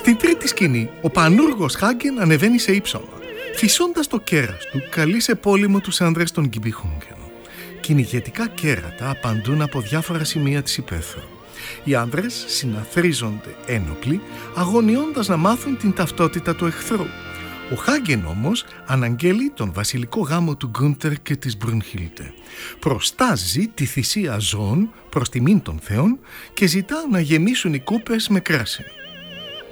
Στην τρίτη σκηνή, ο πανούργος Χάγκεν ανεβαίνει σε ύψωμα. Φυσώντας το κέρας του, καλεί σε πόλεμο τους άνδρες των Γκιμπιχούγκεν. Κυνηγετικά κέρατα απαντούν από διάφορα σημεία της υπαίθρου. Οι άνδρες συναθρίζονται ένοπλοι, αγωνιώντας να μάθουν την ταυτότητα του εχθρού. Ο Χάγκεν όμως αναγγέλει τον βασιλικό γάμο του Γκούντερ και της Μπρουνχίλτε. Προστάζει τη θυσία ζώων προς τιμήν των θεών και ζητά να γεμίσουν οι κούπες με κράσι.